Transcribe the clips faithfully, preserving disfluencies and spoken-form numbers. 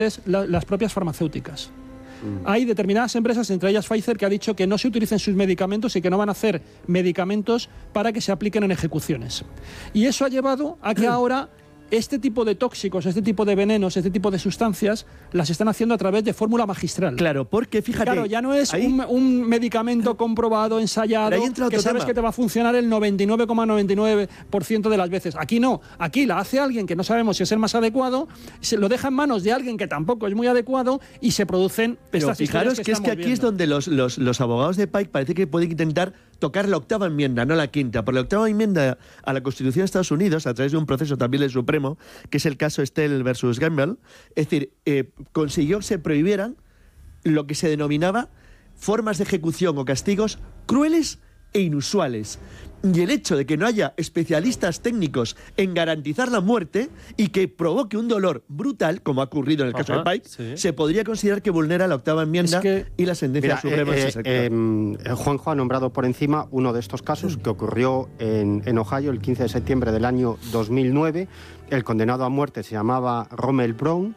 la, las propias farmacéuticas. Hay determinadas empresas, entre ellas Pfizer, que ha dicho que no se utilicen sus medicamentos y que no van a hacer medicamentos para que se apliquen en ejecuciones. Y eso ha llevado a que ahora este tipo de tóxicos, este tipo de venenos, este tipo de sustancias, las están haciendo a través de fórmula magistral. Claro, porque fíjate... Claro, ya no es ahí, un, un medicamento comprobado, ensayado, que sabes tema. que te va a funcionar el noventa y nueve coma noventa y nueve por ciento de las veces. Aquí no, aquí la hace alguien que no sabemos si es el más adecuado, se lo deja en manos de alguien que tampoco es muy adecuado y se producen Pero estas fijaros que, que es que aquí viendo. es donde los, los, los abogados de Pike parece que pueden intentar tocar la octava enmienda, no la quinta. Por la octava enmienda a la Constitución de Estados Unidos, a través de un proceso también del Supremo, que es el caso Estelle versus Gamble, es decir, eh, consiguió que se prohibieran lo que se denominaba formas de ejecución o castigos crueles e inusuales. Y el hecho de que no haya especialistas técnicos en garantizar la muerte y que provoque un dolor brutal, como ha ocurrido en el caso Ajá, de Pike, sí. se podría considerar que vulnera la octava enmienda es que, y la sentencia mira, suprema. Eh, eh, eh, Juanjo ha nombrado por encima uno de estos casos que ocurrió en, en Ohio el quince de septiembre del año dos mil nueve. El condenado a muerte se llamaba Rommel Brown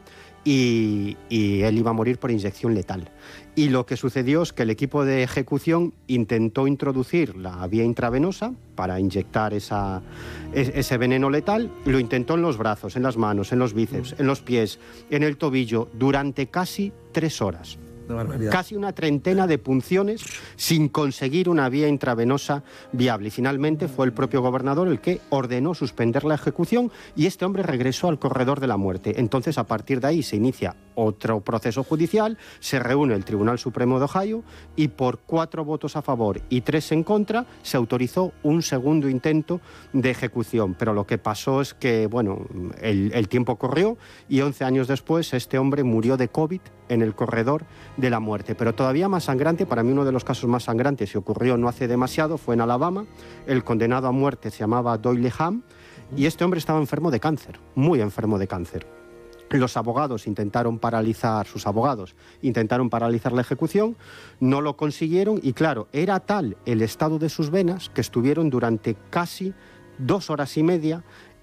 y, y él iba a morir por inyección letal. Y lo que sucedió es que el equipo de ejecución intentó introducir la vía intravenosa para inyectar esa, ese veneno letal. Lo intentó en los brazos, en las manos, en los bíceps, en los pies, en el tobillo, durante casi tres horas. Casi una treintena de punciones sin conseguir una vía intravenosa viable. Y finalmente fue el propio gobernador el que ordenó suspender la ejecución y este hombre regresó al corredor de la muerte. Entonces, a partir de ahí se inicia otro proceso judicial, se reúne el Tribunal Supremo de Ohio y por cuatro votos a favor y tres en contra se autorizó un segundo intento de ejecución. Pero lo que pasó es que, bueno, el, el tiempo corrió y once años después este hombre murió de COVID en el corredor de la muerte. Pero todavía más sangrante, para mí uno de los casos más sangrantes y ocurrió no hace demasiado, fue en Alabama. El condenado a muerte se llamaba Doyle Ham y este hombre estaba enfermo de cáncer, muy enfermo de cáncer. Los abogados intentaron paralizar, sus abogados intentaron paralizar la ejecución, no lo consiguieron y claro, era tal el estado de sus venas que estuvieron durante casi dos horas y media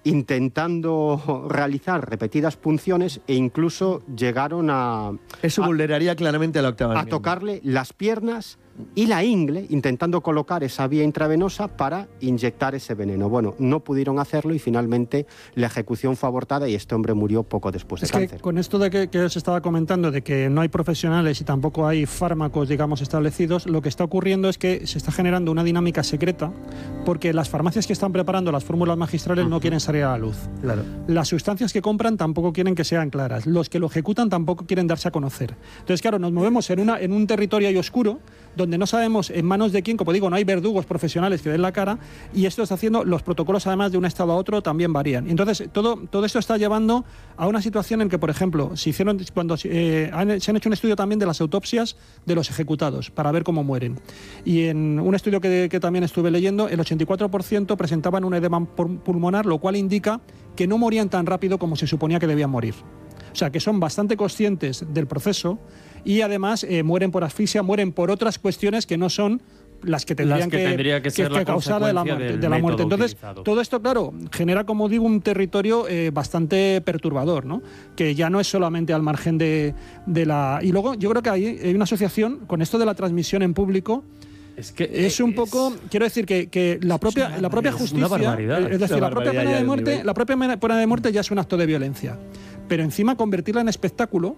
intentando realizar repetidas punciones e incluso llegaron a... Eso a, vulneraría claramente la octava a tocarle las piernas y la ingle, intentando colocar esa vía intravenosa para inyectar ese veneno. Bueno, no pudieron hacerlo y finalmente la ejecución fue abortada y este hombre murió poco después de es cáncer. Que con esto de que, que os estaba comentando, de que no hay profesionales y tampoco hay fármacos, digamos, establecidos, lo que está ocurriendo es que se está generando una dinámica secreta porque las farmacias que están preparando las fórmulas magistrales uh-huh. no quieren salir a la luz. Claro. Las sustancias que compran tampoco quieren que sean claras. Los que lo ejecutan tampoco quieren darse a conocer. Entonces, claro, nos movemos en, una, en un territorio ahí oscuro donde no sabemos en manos de quién, como digo, no hay verdugos profesionales que den la cara y esto está haciendo, los protocolos además de un estado a otro también varían. Entonces, todo, todo esto está llevando a una situación en que, por ejemplo, se hicieron, cuando eh, han, se han hecho un estudio también de las autopsias de los ejecutados para ver cómo mueren. Y en un estudio que, que también estuve leyendo, el ochenta y cuatro por ciento presentaban un edema pulmonar, lo cual indica que no morían tan rápido como se suponía que debían morir. O sea, que son bastante conscientes del proceso y además eh, mueren por asfixia, mueren por otras cuestiones que no son las que tendrían las que, que, tendría que, que, que causar de la muerte. De la muerte. Entonces, utilizado. Todo esto, claro, genera, como digo, un territorio eh, bastante perturbador, ¿no? Que ya no es solamente al margen de, de la... Y luego yo creo que hay, hay una asociación con esto de la transmisión en público. Es que es un poco, es, quiero decir que, que la propia una, la propia justicia, es decir, la propia pena de muerte, la propia pena de muerte ya es un acto de violencia, pero encima convertirla en espectáculo,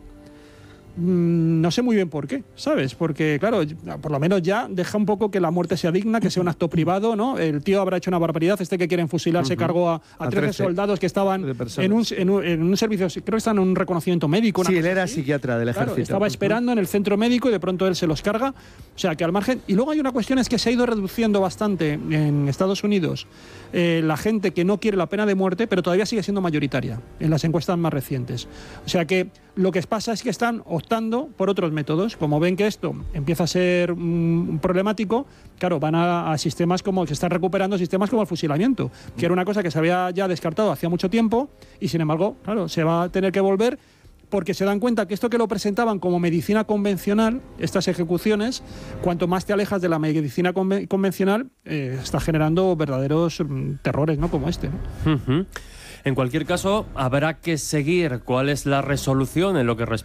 mmm, no sé muy bien por qué, ¿sabes? Porque claro, por lo menos ya deja un poco que la muerte sea digna, que sea un acto privado, ¿no? El tío habrá hecho una barbaridad, este que quieren fusilar uh-huh. se cargó a, a, a trece soldados que estaban en un, en, un, en un servicio, creo que están en un reconocimiento médico. Sí, él era así. Psiquiatra del ejército. Claro, estaba esperando en el centro médico y de pronto él se los carga. O sea, que al margen... Y luego hay una cuestión, es que se ha ido reduciendo bastante en Estados Unidos eh, la gente que no quiere la pena de muerte, pero todavía sigue siendo mayoritaria en las encuestas más recientes. O sea que lo que pasa es que están optando por otros métodos. Como ven que esto empieza a ser mm, problemático, claro, van a, a sistemas como... Se están recuperando sistemas como el fusilamiento, que era una cosa que se había ya descartado hacía mucho tiempo y, sin embargo, claro, se va a tener que volver porque se dan cuenta que esto que lo presentaban como medicina convencional, estas ejecuciones, cuanto más te alejas de la medicina conven- convencional, eh, está generando verdaderos mm, terrores, ¿no? Como este, ¿no? Uh-huh. En cualquier caso, habrá que seguir cuál es la resolución en lo que respecta